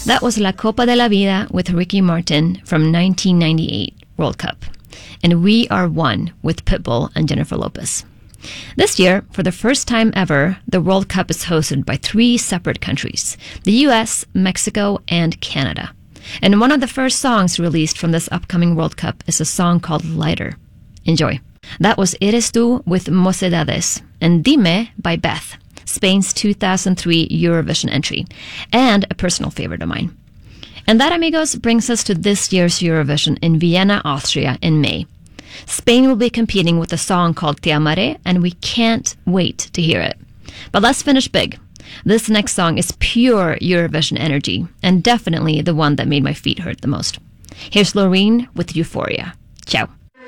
That was La Copa de la Vida with Ricky Martin from 1998 World Cup. And We Are One with Pitbull and Jennifer Lopez. This year, for the first time ever, the World Cup is hosted by 3 separate countries, the US, Mexico, and Canada. And one of the first songs released from this upcoming World Cup is a song called Lighter. Enjoy. That was Eres Tú with Mocedades and Dime by Beth, Spain's 2003 Eurovision entry, and a personal favorite of mine. And that, amigos, brings us to this year's Eurovision in Vienna, Austria in May. Spain will be competing with a song called Te Amaré, and we can't wait to hear it. But let's finish big. This next song is pure Eurovision energy, and definitely the one that made my feet hurt the most. Here's Loreen with Euphoria. Ciao.